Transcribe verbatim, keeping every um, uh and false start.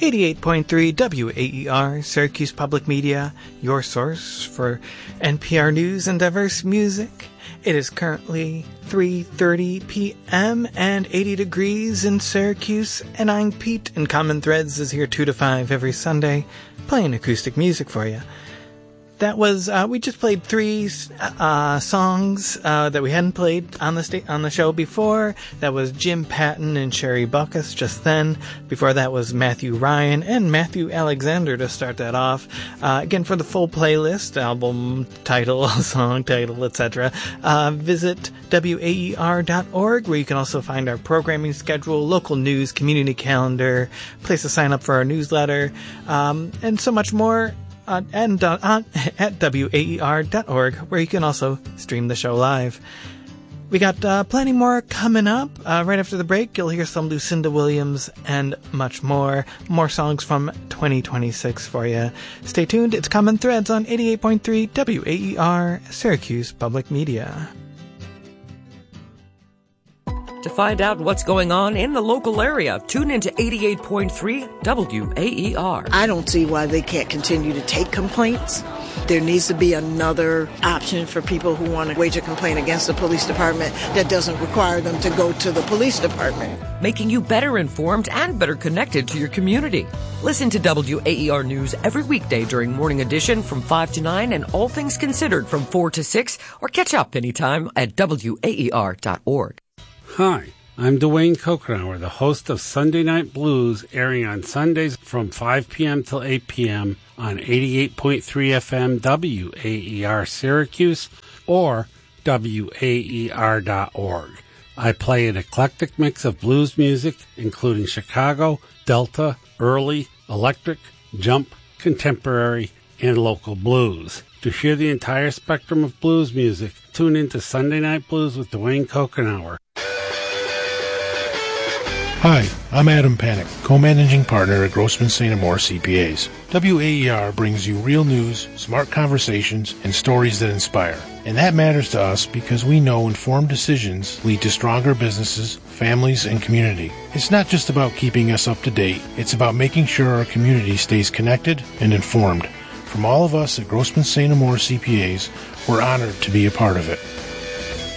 eighty-eight point three W A E R, Syracuse Public Media, your source for N P R news and diverse music. It is currently three thirty p.m. and eighty degrees in Syracuse, and I'm Pete, and Common Threads is here two to five every Sunday, playing acoustic music for you. That was, uh, we just played three uh, songs uh, that we hadn't played on the sta- on the show before. That was Jim Patton and Sherry Buckus just then. Before that was Matthew Ryan and Matthew Alexander to start that off. Uh, again, for the full playlist, album title, song title, et cetera, uh, visit W A E R dot org, where you can also find our programming schedule, local news, community calendar, place to sign up for our newsletter, um, and so much more. Uh, and uh, on, at W A E R dot org, where you can also stream the show live. We got uh, plenty more coming up. Uh, right after the break, you'll hear some Lucinda Williams and much more. More songs from twenty twenty-six for you. Stay tuned. It's Common Threads on eighty-eight point three W A E R, Syracuse Public Media. To find out what's going on in the local area, tune into eighty-eight point three W A E R. I don't see why they can't continue to take complaints. There needs to be another option for people who want to wage a complaint against the police department that doesn't require them to go to the police department. Making you better informed and better connected to your community. Listen to W A E R News every weekday during Morning Edition from five to nine and All Things Considered from four to six, or catch up anytime at W A E R dot org. Hi, I'm Dwayne Kokenauer, the host of Sunday Night Blues, airing on Sundays from five p.m. till eight p.m. on eighty-eight point three F M W A E R Syracuse or W A E R dot org. I play an eclectic mix of blues music, including Chicago, Delta, early, electric, jump, contemporary, and local blues. To hear the entire spectrum of blues music, tune in to Sunday Night Blues with Dwayne Kokenauer. Hi, I'm Adam Panic, co-managing partner at Grossman Saint Amour C P As. W A E R brings you real news, smart conversations, and stories that inspire. And that matters to us because we know informed decisions lead to stronger businesses, families, and community. It's not just about keeping us up to date, it's about making sure our community stays connected and informed. From all of us at Grossman Saint Amour C P As, we're honored to be a part of it.